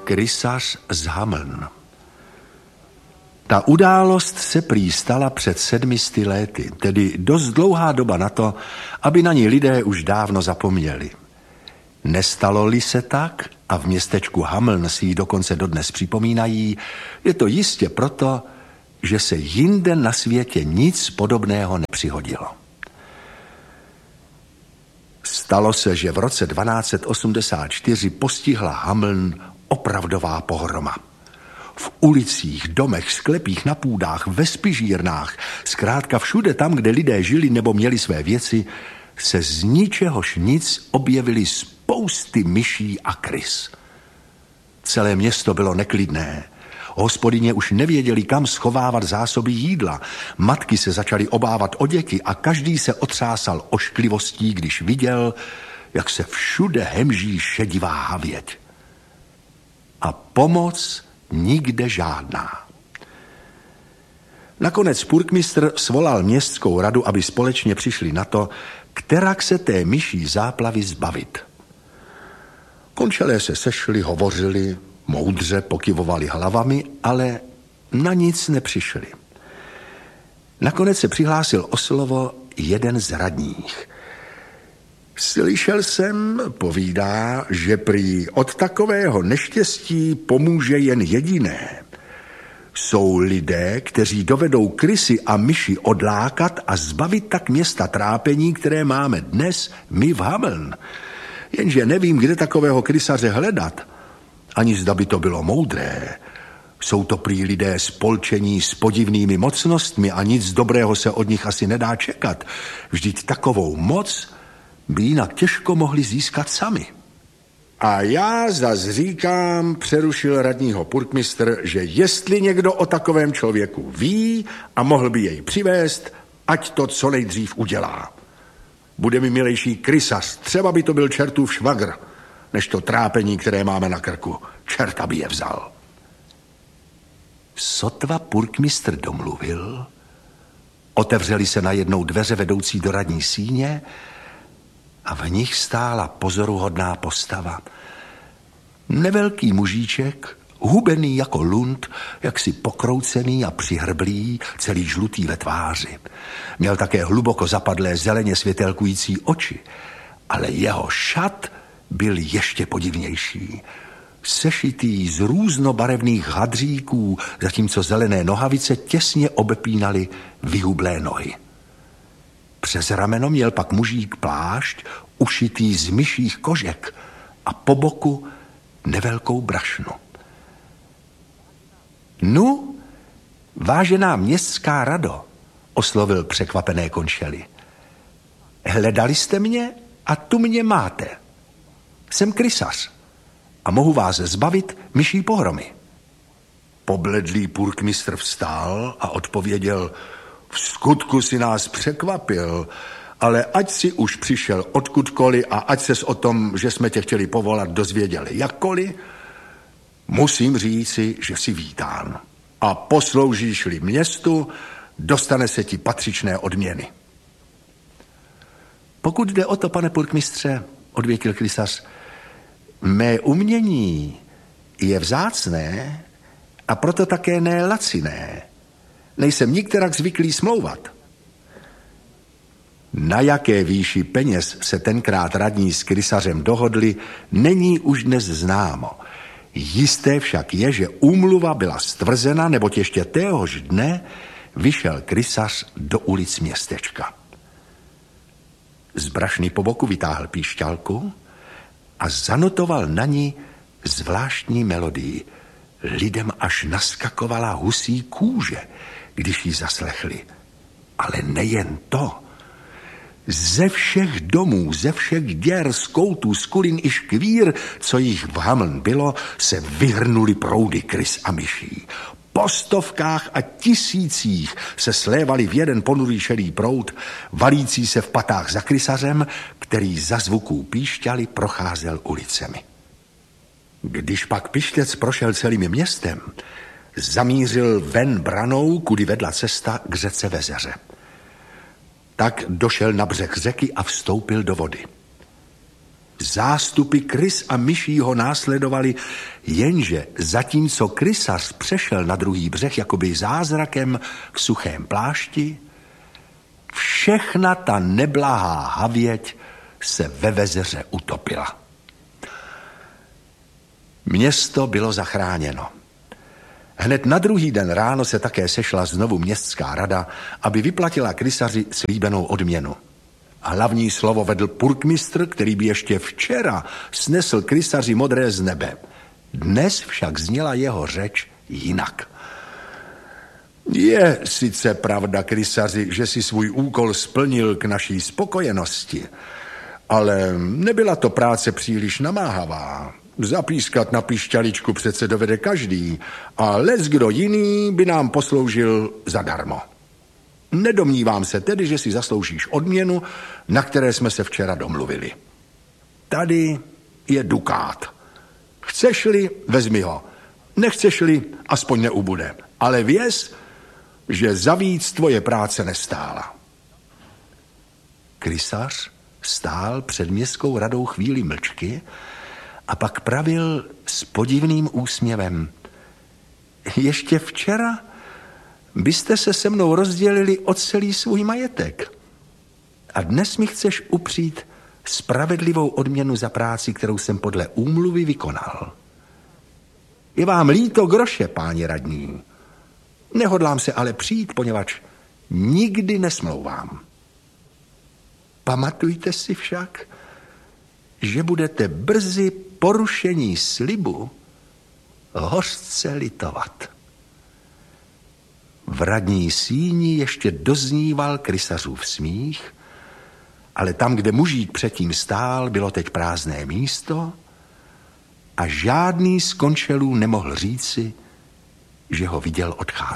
Krysař z Hameln. Ta událost se prý stala před 700 lety, tedy dost dlouhá doba na to, aby na ní lidé už dávno zapomněli. Nestalo-li se tak, a v městečku Hameln si ji dokonce dodnes připomínají, je to jistě proto, že se jinde na světě nic podobného nepřihodilo. Stalo se, že v roce 1284 postihla Hameln opravdová pohroma. V ulicích, domech, sklepích, na půdách, ve spižírnách, zkrátka všude tam, kde lidé žili nebo měli své věci, se z ničehož nic objevily spousty myší a krys. Celé město bylo neklidné. Hospodyně už nevěděli, kam schovávat zásoby jídla. Matky se začaly obávat o děti a každý se otřásal ošklivostí, když viděl, jak se všude hemží šedivá havěť. A pomoc nikde žádná. Nakonec purkmistr svolal městskou radu, aby společně přišli na to, kterak se té myší záplavy zbavit. Končelé se sešli, hovořili, moudře pokyvovali hlavami, ale na nic nepřišli. Nakonec se přihlásil o slovo jeden z radních. Slyšel jsem, povídá, že prý od takového neštěstí pomůže jen jediné. Jsou lidé, kteří dovedou krysy a myši odlákat a zbavit tak města trápení, které máme dnes my v Hameln. Jenže nevím, kde takového krysaře hledat. Ani zda by to bylo moudré. Jsou to prý lidé spolčení s podivnými mocnostmi a nic dobrého se od nich asi nedá čekat. Vždyť takovou moc by jinak těžko mohli získat sami. A já zas říkám, přerušil radního purkmistr, že jestli někdo o takovém člověku ví a mohl by jej přivést, ať to co nejdřív udělá. Bude mi milejší krysař, třeba by to byl čertův švagr, než to trápení, které máme na krku. Čert, aby je vzal. Sotva purkmistr domluvil, otevřely se najednou dveře vedoucí do radní síně a v nich stála pozoruhodná postava. Nevelký mužíček, hubený jako lund, jaksi pokroucený a přihrblý, celý žlutý ve tváři. Měl také hluboko zapadlé zeleně světelkující oči, ale jeho šat byl ještě podivnější. Sešitý z různobarevných hadříků, zatímco zelené nohavice těsně obepínaly vyhublé nohy. Přes rameno měl pak mužík plášť ušitý z myších kožek a po boku nevelkou brašnu. Nu, vážená městská rado, oslovil překvapené končely. Hledali jste mě a tu mě máte. Jsem krysař a mohu vás zbavit myší pohromy. Pobledlý purkmistr vstál a odpověděl: v skutku si nás překvapil, ale ať si už přišel odkudkoliv a ať ses o tom, že jsme tě chtěli povolat, dozvěděli jakkoliv, musím říci, že jsi vítán. A posloužíš-li městu, dostane se ti patřičné odměny. Pokud jde o to, pane purkmistře, odvětil krysař, mé umění je vzácné a proto také ne laciné. Nejsem nikterak zvyklý smlouvat. Na jaké výši peněz se tenkrát radní s krysařem dohodli, není už dnes známo. Jisté však je, že úmluva byla stvrzena, neboť ještě téhož dne vyšel krysař do ulic městečka. Z brašny po boku vytáhl píšťalku a zanotoval na ní zvláštní melodii. Lidem až naskakovala husí kůže, když ji zaslechli. Ale nejen to. Ze všech domů, ze všech děr, z koutů, z kulin i škvír, co jich v Hameln bylo, se vyhrnuli proudy krys a myší. Po stovkách a tisících se slévali v jeden ponurý šedý proud, valící se v patách za krysařem, který za zvuků píšťaly procházel ulicemi. Když pak pištěc prošel celým městem, zamířil ven branou, kudy vedla cesta k řece Vezeře. Tak došel na břeh řeky a vstoupil do vody. Zástupy krys a myší ho následovali, jenže zatímco krysař přešel na druhý břeh jakoby zázrakem k suchém plášti, všechna ta neblahá havěť se ve Vezeře utopila. Město bylo zachráněno. Hned na druhý den ráno se také sešla znovu městská rada, aby vyplatila krysaři slíbenou odměnu. Hlavní slovo vedl purkmistr, který by ještě včera snesl krysaři modré z nebe. Dnes však zněla jeho řeč jinak. Je sice pravda, krysaři, že si svůj úkol splnil k naší spokojenosti, ale nebyla to práce příliš namáhavá. Zapískat na pišťaličku přece dovede každý a leckdo jiný by nám posloužil zadarmo. Nedomnívám se tedy, že si zasloužíš odměnu, na které jsme se včera domluvili. Tady je dukát. Chceš-li, vezmi ho. Nechceš-li, aspoň neubude. Ale věz, že za víc tvoje práce nestála. Krysař stál před městskou radou chvíli mlčky a pak pravil s podivným úsměvem. Ještě včera byste se se mnou rozdělili o celý svůj majetek. A dnes mi chceš upřít spravedlivou odměnu za práci, kterou jsem podle úmluvy vykonal. Je vám líto groše, páni radní. Nehodlám se ale přijít, poněvadž nikdy nesmlouvám. Pamatujte si však, že budete brzy porušení slibu hořce litovat. V radní síni ještě dozníval krysařův smích, ale tam, kde mužík předtím stál, bylo teď prázdné místo a žádný z končelů nemohl říci, že ho viděl odcházet.